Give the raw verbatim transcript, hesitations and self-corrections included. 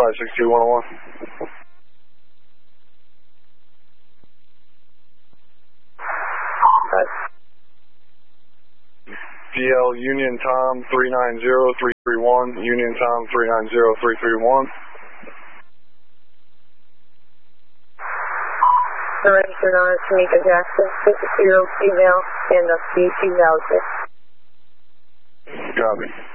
five six two one oh one. D L Union Tom three nine zero three three one, Union Tom three nine zero three three one. Registered on Tamika Jackson, six zero female, stand up, C two thousand. Copy.